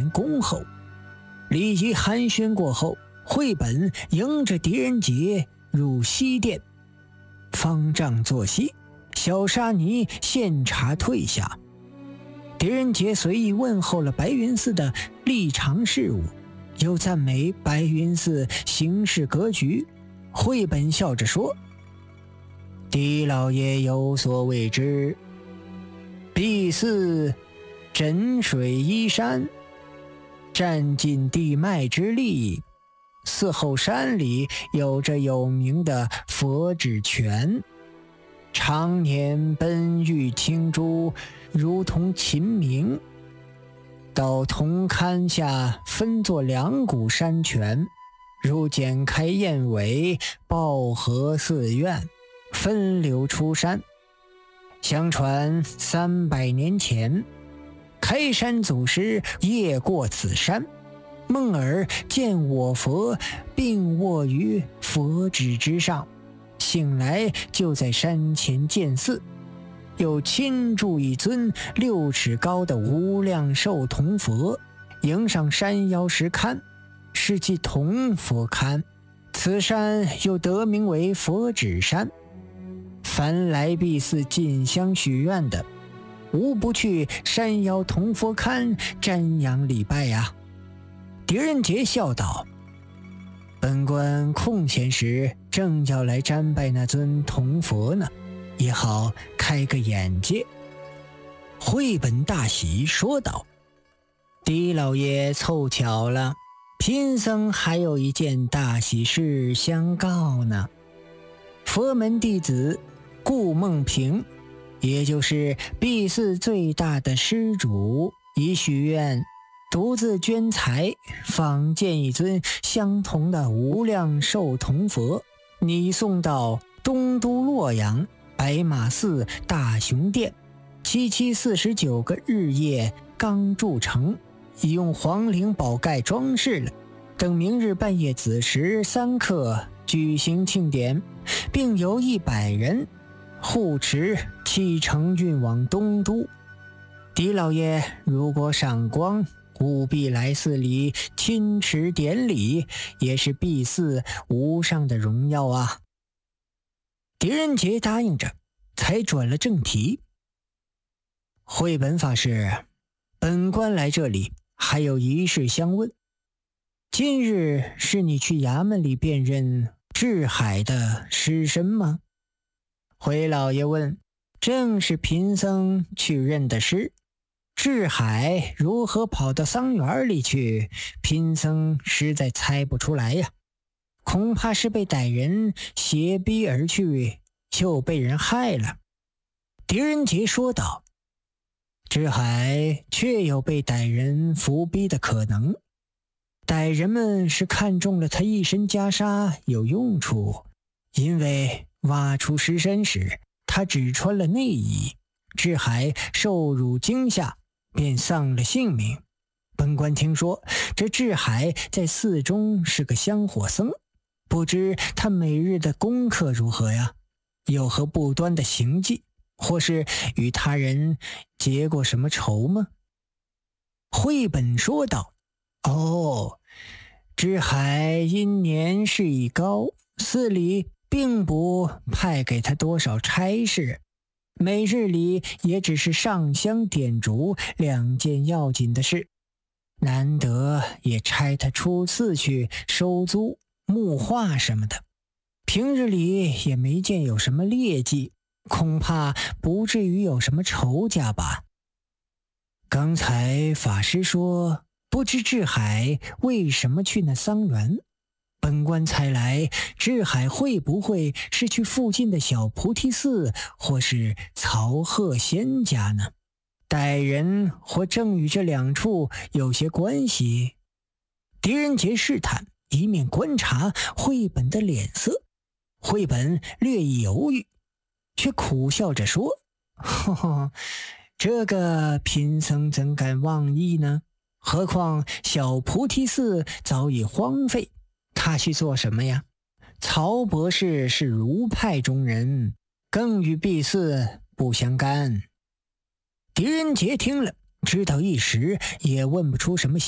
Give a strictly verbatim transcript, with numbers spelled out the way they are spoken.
恭候。礼仪寒暄过后，绘本迎着狄仁杰入西殿，方丈坐席，小沙弥献茶退下。狄仁杰随意问候了白云寺的历常事务，又赞美白云寺行事格局。绘本笑着说：“狄老爷有所未知，敝寺枕水依山，占尽地脉之力，寺后山里有着有名的佛指泉，常年奔玉清珠，如同秦明。到铜龛下分作两股山泉，如剪开燕尾，抱合寺院，分流出山。相传三百年前，开山祖师夜过此山，梦尔见我佛并卧于佛指之上，醒来就在山前建寺，又亲铸一尊六尺高的无量寿铜佛，迎上山腰石龛，是即铜佛龛。此山又得名为佛指山。凡来敝寺进香许愿的，无不去山腰铜佛龛瞻仰礼拜呀。”狄仁杰笑道：“本官空闲时正要来瞻拜那尊铜佛呢，也好开个眼界。”绘本大喜，说道：“狄老爷凑巧了，贫僧还有一件大喜事相告呢。佛门弟子顾梦平，也就是敝寺最大的施主，已许愿独自捐财仿建一尊相同的无量寿铜佛，拟送到东都洛阳白马寺大雄殿，七七四十九个日夜刚铸成，已用黄绫宝盖装饰了，等明日半夜子时三刻举行庆典，并由一百人护持启程运往东都。狄老爷如果赏光，务必来寺里亲持典礼，也是敝寺无上的荣耀啊。”狄仁杰答应着，才转了正题：“绘本法师，本官来这里还有一事相问。今日是你去衙门里辨认智海的尸身吗？”回老爷问：“正是贫僧去认的尸。智海如何跑到桑园里去，贫僧实在猜不出来呀，恐怕是被歹人挟逼而去，又被人害了。”狄仁杰说道：“智海确有被歹人伏逼的可能，歹人们是看中了他一身袈裟有用处，因为挖出尸身时他只穿了内衣，智海受辱惊吓，便丧了性命。本官听说这智海在寺中是个香火僧，不知他每日的功课如何呀？有何不端的行迹，或是与他人结过什么仇吗？”绘本说道：“哦，智海因年事已高，寺里并不派给他多少差事，每日里也只是上香点烛两件要紧的事，难得也差他出寺去收租木画什么的，平日里也没见有什么劣迹，恐怕不至于有什么仇家吧。刚才法师说不知智海为什么去那桑园，本官猜来智海会不会是去附近的小菩提寺或是曹鹤仙家呢？歹人或正与这两处有些关系。”狄仁杰试探，一面观察绘本的脸色。绘本略一犹豫，却苦笑着说：“呵呵，这个贫僧怎敢妄议呢？何况小菩提寺早已荒废，他去做什么呀？曹博士是儒派中人，更与敝寺不相干。”狄仁杰听了，知道一时也问不出什么